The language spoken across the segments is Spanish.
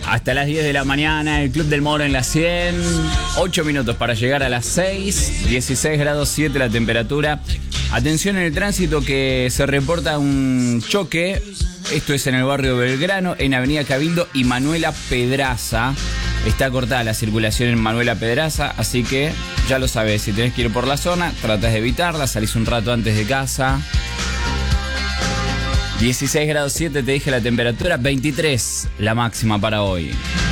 Hasta las 10 de la mañana, el Club del Moro en las 100. 8 minutos para llegar a las 6. 16 grados 7 la temperatura. Atención en el tránsito que se reporta un choque. Esto es en el barrio Belgrano, en Avenida Cabildo y Manuela Pedraza. Está cortada la circulación en Manuela Pedraza, así que ya lo sabes. Si tenés que ir por la zona, tratás de evitarla, salís un rato antes de casa. 16 grados 7 te dije la temperatura, 23 la máxima para hoy.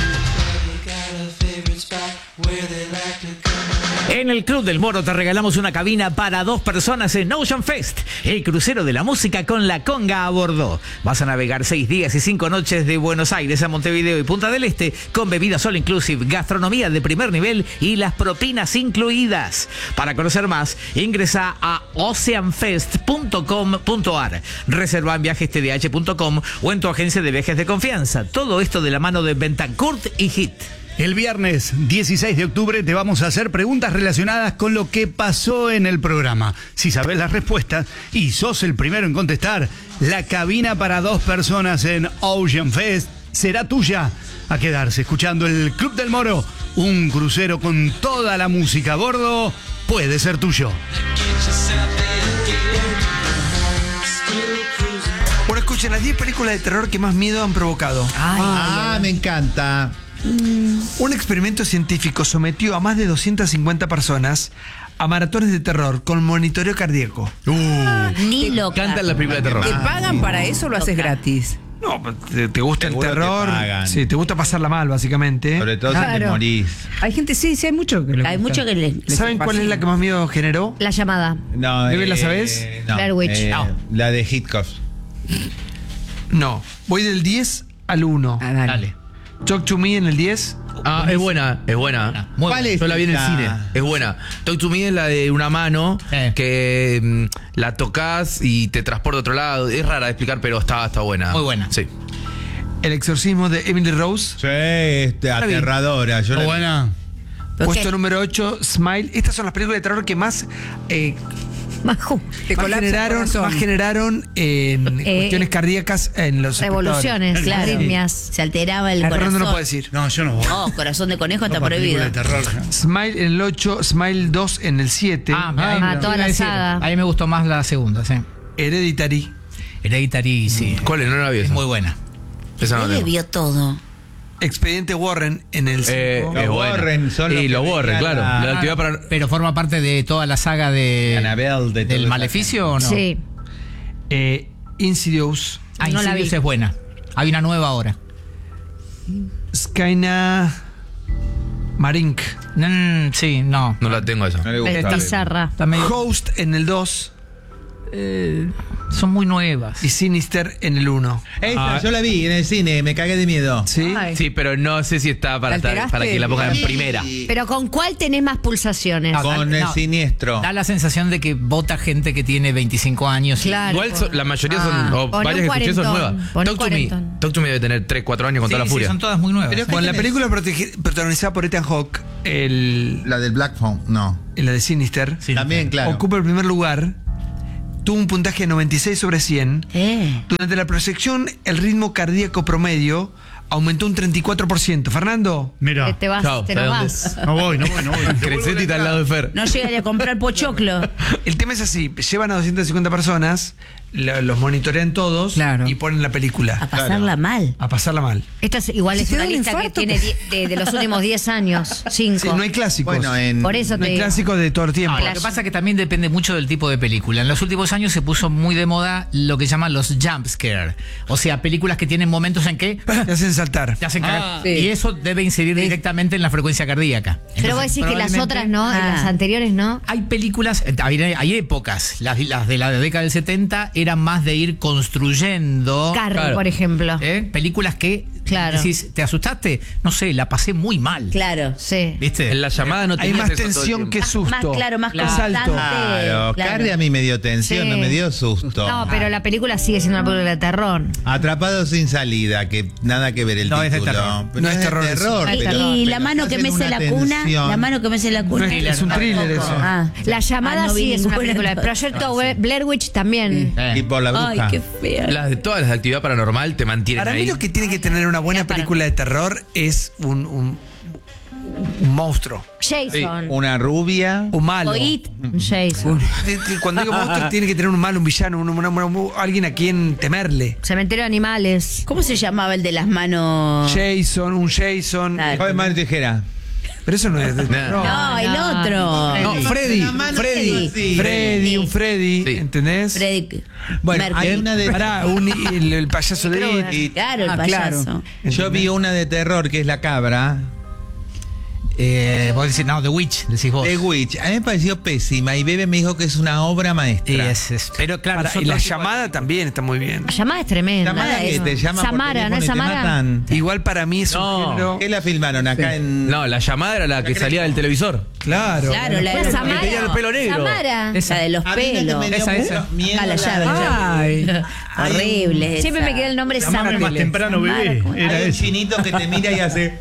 En el Club del Moro te regalamos una cabina para 2 personas en Ocean Fest, el crucero de la música con la conga a bordo. Vas a navegar 6 días y 5 noches de Buenos Aires a Montevideo y Punta del Este con bebidas all inclusive, gastronomía de primer nivel y las propinas incluidas. Para conocer más, ingresa a oceanfest.com.ar. Reserva en viajestdh.com o en tu agencia de viajes de confianza. Todo esto de la mano de Bentancourt y Hit. El viernes 16 de octubre te vamos a hacer preguntas relacionadas con lo que pasó en el programa. Si sabes las respuestas y sos el primero en contestar, la cabina para 2 personas en Ocean Fest será tuya. A quedarse escuchando el Club del Moro, un crucero con toda la música a bordo, puede ser tuyo. Bueno, escuchen, las 10 películas de terror que más miedo han provocado. Me encanta. Un experimento científico sometió a más de 250 personas a maratones de terror con monitoreo cardíaco. Ni loca. Cantan las películas de terror. ¿Te pagan para eso o lo haces gratis? No, te gusta el Seguro terror. te pagan. Sí, te gusta pasarla mal, básicamente. Sobre todo si te Claro. morís. Hay gente, sí, hay mucho que le Hay gusta. mucho que le... ¿Saben cuál es la que más miedo generó? La llamada. No, ¿Bebe, la sabés? No, Blair Witch. La de Hitchcock. No. Voy del 10 al 1. Dale. Talk to Me en el 10. Es buena. Muy ¿Cuál buena. es? Yo la vi en el esa? cine. Es buena. Talk to Me es la de una mano que la tocas y te transporta a otro lado. Es rara de explicar, pero está buena. Muy buena. Sí. El exorcismo de Emily Rose. Sí, aterradora. Yo la vi. Buena. Puesto número 8, Smile. Estas son las películas de terror que más Majo. Te colapsa el corazón. más generaron cuestiones cardíacas en los Revoluciones, espectadores. arritmias. Se alteraba el Fernando corazón. no puede decir. No, yo no voy. Oh, corazón de conejo está No, para prohibido. película de terror. Smile en el 8, Smile 2 en el 7. toda la saga. A mí me gustó más la segunda, sí. Hereditary. Hereditary, sí. ¿Cuál es? No la vi Es esa. muy buena. Esa no Él la le tengo. vio todo. Expediente Warren en el 5. Es buena. Warren son los Y que los Warren, venían claro. a- La actividad para... Pero forma parte de toda la saga de Annabelle, de del toda Maleficio o no. Sí. Insidious. Ah, No la Insidious vi. es buena. Hay una nueva ahora. Skyna Marink. Sí, no. No la tengo esa. No le Es gusta. bizarra. Está medio- Host en el 2 son muy nuevas. y Sinister en el 1. Esta, yo la vi en el cine, me cagué de miedo. ¿Sí? Ay. Sí, pero no sé si está para, ¿Te alteraste? para que la pongan en primera. Pero ¿con cuál tenés más pulsaciones? No, Con el siniestro. Da la sensación de que vota gente que tiene 25 años. Claro. Igual la mayoría son, o Pon varias un que escuché son cuarentón. nuevas. Pon un Talk to Me. cuarentón. Talk to Me debe tener 3, 4 años con toda la Sí, furia. son todas muy nuevas. Pero- Bueno, la ¿Quién es? película protagonizada por Ethan Hawke, La del Black Phone, no. la de Sinister, Sí. También, claro. ocupa el primer lugar. Tuvo un puntaje de 96 sobre 100. Durante la proyección, el ritmo cardíaco promedio aumentó un 34%. Fernando, Mira. Te vas, Chao, te nos ¿sabes vas. No voy. Crecete está al lado de Fer. No llegaré a comprar pochoclo. el tema es así: llevan a 250 personas, los monitorean todos Claro. y ponen la película A pasarla mal. a pasarla mal. Esta es, igual Si es te una da un lista que infarto, tiene de los últimos 10 años. 5. Sí, no hay clásicos. Bueno, en. Por eso no te hay digo. clásicos de todo el tiempo. Lo que pasa es que también depende mucho del tipo de película. En los últimos años se puso muy de moda lo que llaman los jump scare. O sea, películas que tienen momentos en que Te hacen saltar. te hacen cagar. sí. Y eso debe incidir directamente en la frecuencia cardíaca. Pero vos decís que las probablemente- otras no, las anteriores no. Hay películas, hay épocas, las de la década del 70 eran más de ir construyendo Carro, por ejemplo. películas que Claro. decís, ¿te asustaste? No sé, la pasé muy mal. Claro, sí. ¿Viste? En la llamada no Hay tenías más eso todo el tensión tiempo. que susto. Más claro, más Claro. constante. Salto. Claro, Carrie a mí me dio tensión, Sí. no me dio susto. No, pero la película sigue siendo una película de terror. Atrapado sin salida, que nada que ver el No, es de título. terror. Pero No es terror, Y, pero- y pero la mano estás que en mece una la cuna, tensión. la mano que mece la cuna. No es un thriller eso. Ah, La llamada no vi sí es una ninguna. película. El proyecto Blair Witch también. Y por la bruja. Ay, qué fea. Todas las de actividad paranormal te mantienen Para mí ahí. lo que tiene que tener una buena película de terror es un monstruo. Jason. Una rubia. Un malo. O It, Jason. Cuando digo monstruo, tiene que tener un malo, un villano, alguien a quien temerle. Cementerio de animales. ¿Cómo se llamaba el de las manos? Un Jason. Claro. Joder, mano y tijera. Pero eso no es. No, el otro. No, Freddy. Freddy, un Freddy. Sí. ¿Entendés? Freddy. Bueno, Mercury. hay una de. Pará, el payaso de It. Claro, el claro. payaso. Yo vi una de terror que es La Cabra. Vos decís, no, The Witch, decís vos. The Witch. A mí me pareció pésima y Bebe me dijo que es una obra maestra. Pero claro, Pará, y la llamada también está muy bien. La llamada es tremenda. ¿Llamada qué? ¿Te llama por Samara, ¿no es teléfono y te Samara? matan? Igual para mí es un No. género. ¿Qué la filmaron acá en.? No, la llamada era la que salía del televisor. Claro. Claro, la Fue Samara. tenía el pelo negro. Samara. Esa de los A mí no pelos. me dio mucho miedo Ah, la llave. Ay. Horrible. Siempre me queda el nombre Samara. Más temprano, bebé. Era Hay un eso. chinito que te mira y hace.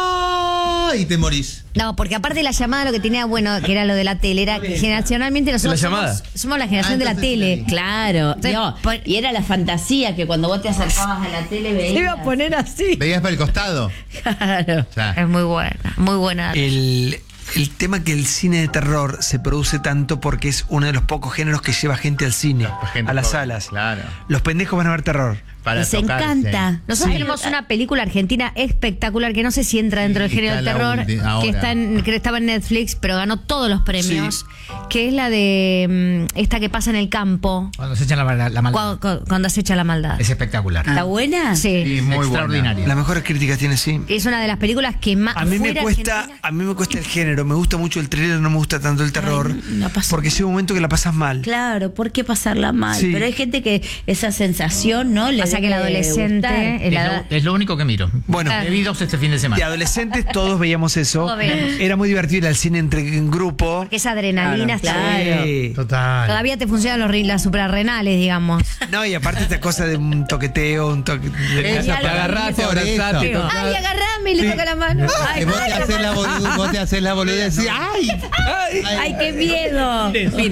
¡Ah! Y te morís. No, porque aparte de la llamada lo que tenía bueno, que era lo de la tele, era que generacionalmente nosotros ¿La llamada? somos la generación de la tele. Claro. Entonces, No, y era la fantasía que cuando vos te acercabas a la tele veías. Se iba a poner así. ¿Veías para el costado? Claro. O sea, Es muy buena. El tema que el cine de terror se produce tanto porque es uno de los pocos géneros que lleva gente al cine, gente a las joven, salas. claro. Los pendejos van a ver terror. Para Les tocarse. encanta. Nosotros tenemos una película argentina espectacular que no sé si entra dentro del Sí, género del está la terror, última, ahora. que estaba en Netflix, pero ganó todos los premios, que es la de esta que pasa en el campo, Cuando se echan la maldad. cuando se echa la maldad. Es espectacular. ¿Está buena? Sí. Sí, muy Extraordinario. Las mejores críticas tiene, sí. Es una de las películas que más A mí me fuera cuesta, Argentina- a mí me cuesta el género, me gusta mucho el thriller, no me gusta tanto el terror, no pasa porque llega un momento que la pasas mal. Claro, ¿por qué pasarla mal? Sí. Pero hay gente que esa sensación, ¿no? Le Pasa que el debe adolescente, gustar. Es lo único que miro. Bueno. Vi 2 este fin de De semana. adolescentes todos veíamos eso. Todos veíamos. Era muy divertido ir al cine en grupo. Porque esa adrenalina está Claro. Sí. Total. Todavía te funcionan las suprarrenales, digamos. No, y aparte esta cosa de un toqueteo, un toque. El Te diálogo. agarraste, Por abrazate. eso. Ay, agarrame y le toca la mano. Ay, Vos te haces la boluda, vos te haces la boluda y decís, ¡ay! ¡Ay, qué miedo!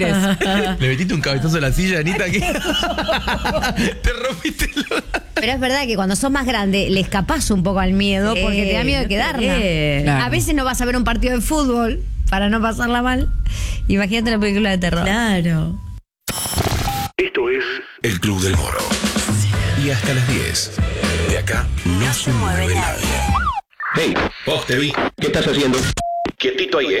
Le metiste un cabezazo a la silla, Anita, que te rompiste Pero es verdad que cuando sos más grande le escapás un poco al miedo Sí, porque te da miedo de no quedarla. querés. Claro. A veces no vas a ver un partido de fútbol para no pasarla mal. Imagínate una película de terror. Claro. Esto es El Club del Moro. Y hasta las 10. De acá no se mueve nadie. Hey, vos te vi. ¿Qué estás haciendo? Quietito ahí,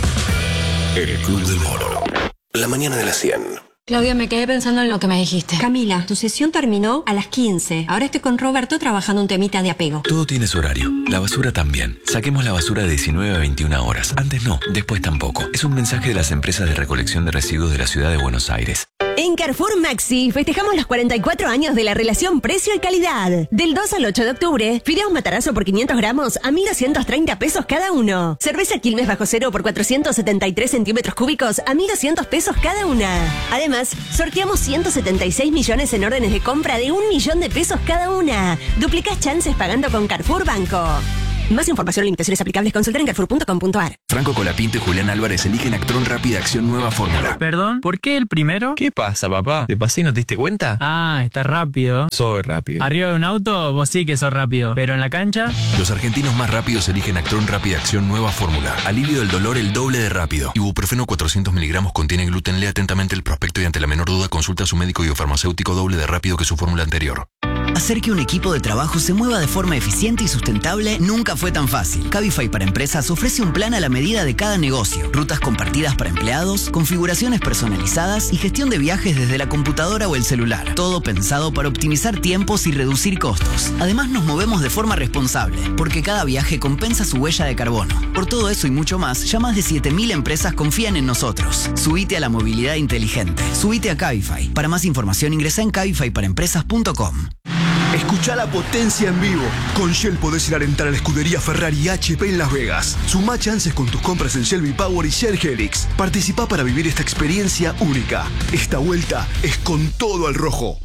El Club del Moro. La mañana de las 100. Claudia, me quedé pensando en lo que me dijiste. Camila, tu sesión terminó a las 15. Ahora estoy con Roberto trabajando un temita de apego. Todo tiene su horario. La basura también. Saquemos la basura de 19 a 21 horas. Antes no, después tampoco. Es un mensaje de las empresas de recolección de residuos de la ciudad de Buenos Aires. En Carrefour Maxi festejamos los 44 años de la relación precio y calidad. Del 2 al 8 de octubre, fideos Matarazzo por 500 gramos a 1.230 pesos cada uno. Cerveza Quilmes bajo cero por 473 centímetros cúbicos a 1.200 pesos cada una. Además, sorteamos 176 millones en órdenes de compra de 1 millón de pesos cada una. Duplicás chances pagando con Carrefour Banco. Más información y limitaciones aplicables consultar en carrefour.com.ar. Franco Colapinto y Julián Álvarez eligen Actron Rápida Acción Nueva Fórmula. Perdón, ¿por qué el primero? ¿Qué pasa, papá? ¿Te pasé y no te diste cuenta? Ah, está rápido. Soy rápido. Arriba de un auto, vos sí que sos rápido. Pero en la cancha, Los argentinos más rápidos eligen Actron Rápida Acción Nueva Fórmula. Alivio del dolor el doble de rápido. Ibuprofeno 400 miligramos contiene gluten. Lee atentamente el prospecto y ante la menor duda consulta a su médico biofarmacéutico doble de rápido que su fórmula anterior. Hacer que un equipo de trabajo se mueva de forma eficiente y sustentable nunca fue tan fácil. Cabify para Empresas ofrece un plan a la medida de cada negocio, rutas compartidas para empleados, configuraciones personalizadas y gestión de viajes desde la computadora o el celular. Todo pensado para optimizar tiempos y reducir costos. Además nos movemos de forma responsable, porque cada viaje compensa su huella de carbono. Por todo eso y mucho más, ya más de 7.000 empresas confían en nosotros. Subite a la movilidad inteligente. Subite a Cabify. Para más información ingresa en cabifyparaempresas.com. Escucha la potencia en vivo. Con Shell podés ir a rentar a la escudería Ferrari HP en Las Vegas. Sumá chances con tus compras en Shell V-Power y Shell Helix. Participá para vivir esta experiencia única. Esta vuelta es con todo al rojo.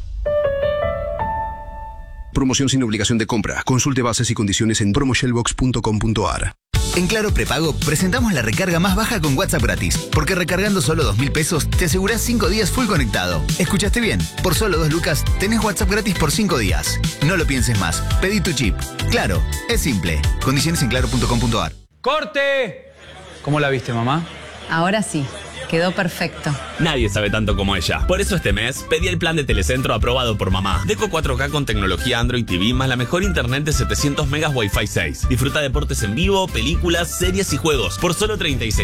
Promoción sin obligación de compra. Consulte bases y condiciones en promoshellbox.com.ar. En Claro Prepago presentamos la recarga más baja con WhatsApp gratis, porque recargando solo 2.000 pesos te asegurás 5 días full conectado. ¿Escuchaste bien? Por solo 2 lucas tenés WhatsApp gratis por 5 días. No lo pienses más, pedí tu chip. Claro, es simple. Condiciones en claro.com.ar. ¡Corte! ¿Cómo la viste, mamá? Ahora sí. Quedó perfecto. Nadie sabe tanto como ella. Por eso este mes pedí el plan de Telecentro aprobado por mamá. Deco 4K con tecnología Android TV más la mejor internet de 700 megas Wi-Fi 6. Disfruta deportes en vivo, películas, series y juegos por solo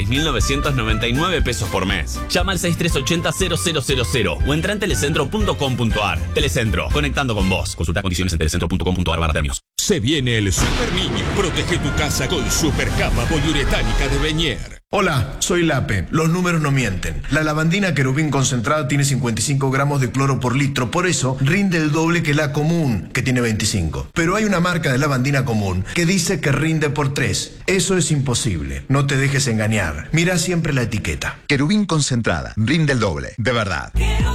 36.999 pesos por mes. Llama al 6380-0000 o entra en telecentro.com.ar. Telecentro, conectando con vos. Consulta condiciones en telecentro.com.ar/términos. Se viene el Super Niño. Protege tu casa con Supercapa poliuretánica de Beñer. Hola, soy Lape. Los números no mienten. La lavandina Querubín concentrada tiene 55 gramos de cloro por litro, por eso rinde el doble que la común, que tiene 25. Pero hay una marca de lavandina común que dice que rinde por 3. Eso es imposible. No te dejes engañar. Mira siempre la etiqueta. Querubín concentrada, rinde el doble, de verdad.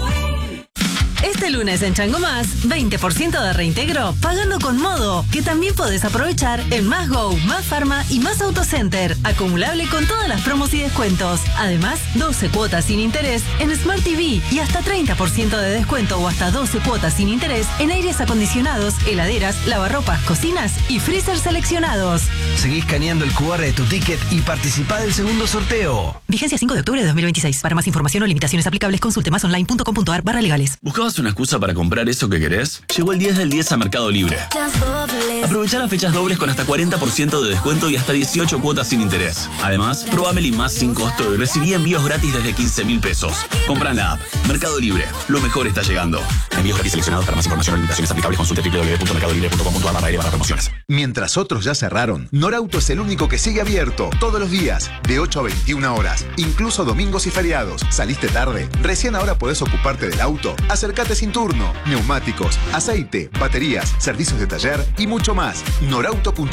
Este lunes en Chango Más, 20% de reintegro pagando con Modo, que también podés aprovechar en Más Go, Más Pharma y Más Autocenter. Acumulable con todas las promos y descuentos. Además, 12 cuotas sin interés en Smart TV y hasta 30% de descuento o hasta 12 cuotas sin interés en aires acondicionados, heladeras, lavarropas, cocinas y freezer seleccionados. Seguí escaneando el QR de tu ticket y participá del segundo sorteo. Vigencia 5 de octubre de 2026. Para más información o limitaciones aplicables, consulte másonline.com.ar/legales. ¿Buscabas una excusa para comprar eso que querés? Llegó el 10 del 10 a Mercado Libre. Aprovecha las fechas dobles con hasta 40% de descuento y hasta 18 cuotas sin interés. Además, probá Meli Más sin costo y recibí envíos gratis desde 15.000 pesos. Compra en la app. Mercado Libre. Lo mejor está llegando. Envíos gratis seleccionados. Para más información o limitaciones aplicables, consulte www.mercadolibre.com.ar/promociones. Mientras otros ya cerraron, Norauto es el único que sigue abierto todos los días, de 8 a 21 horas, incluso domingos y feriados. ¿Saliste tarde? Recién ahora podés ocuparte del auto. Acércate sin turno. Neumáticos, aceite, baterías, servicios de taller y mucho más. Norauto.com.ar.